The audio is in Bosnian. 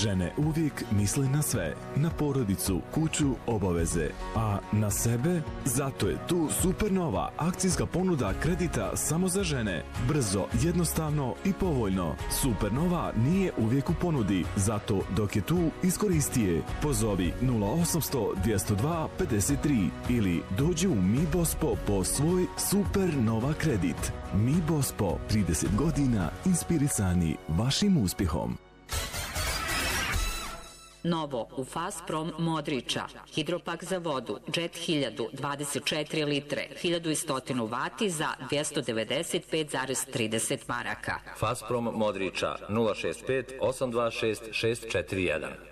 Žene uvijek misle na sve, na porodicu, kuću, obaveze, a na sebe? Zato je tu Supernova akcijska ponuda kredita samo za žene. Brzo, jednostavno i povoljno. Supernova nije uvijek u ponudi, zato dok je tu, iskoristi je. Pozovi 0800 202 53 ili dođi u Mi Bospo po svoj Supernova kredit. Mi Bospo, 30 godina inspirisani vašim uspjehom. Novo u Fasprom Modrića, hidropak za vodu, Jet 1000, 24 litre, 1100 vati za 295,30 maraka. Fasprom Modrića, 065 826 641.